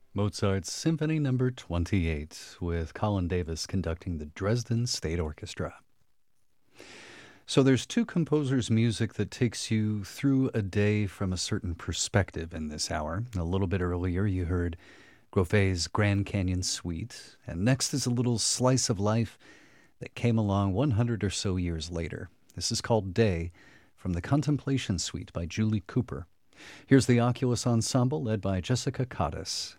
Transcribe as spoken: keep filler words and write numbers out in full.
Mozart's Symphony Number twenty-eight, with Colin Davis conducting the Dresden State Orchestra. So there's two composers' music that takes you through a day from a certain perspective in this hour. A little bit earlier, you heard Groffet's Grand Canyon Suite, and next is a little slice of life that came along one hundred or so years later. This is called Day, from the Contemplation Suite by Julie Cooper. Here's the Oculus Ensemble, led by Jessica Cottis.